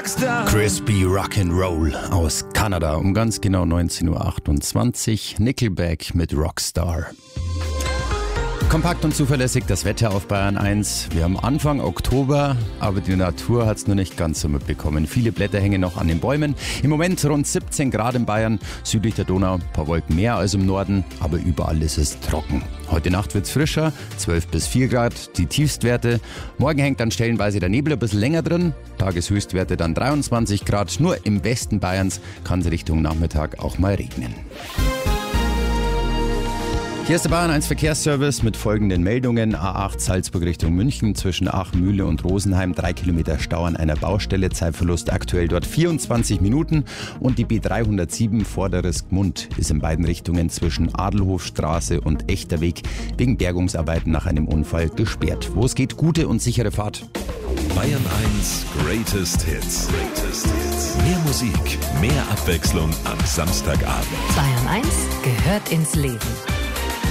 Rockstar. Crispy Rock'n'Roll aus Kanada um ganz genau 19.28 Uhr. Nickelback mit Rockstar. Kompakt und zuverlässig das Wetter auf Bayern 1. Wir haben Anfang Oktober, aber die Natur hat es noch nicht ganz so mitbekommen. Viele Blätter hängen noch an den Bäumen. Im Moment rund 17 Grad in Bayern, südlich der Donau ein paar Wolken mehr als im Norden, aber überall ist es trocken. Heute Nacht wird es frischer, 12 bis 4 Grad, die Tiefstwerte. Morgen hängt dann stellenweise der Nebel ein bisschen länger drin, Tageshöchstwerte dann 23 Grad. Nur im Westen Bayerns kann es Richtung Nachmittag auch mal regnen. Hier ist der Bayern 1 Verkehrsservice mit folgenden Meldungen. A8 Salzburg Richtung München zwischen Achmühle und Rosenheim 3 Kilometer Stau an einer Baustelle. Zeitverlust aktuell dort 24 Minuten. Und die B307 Vorderes Gmund ist in beiden Richtungen zwischen Adelhofstraße und Echterweg wegen Bergungsarbeiten nach einem Unfall gesperrt. Wo es geht, gute und sichere Fahrt. Bayern 1 Greatest Hits. Mehr Musik, mehr Abwechslung am Samstagabend. Bayern 1 gehört ins Leben.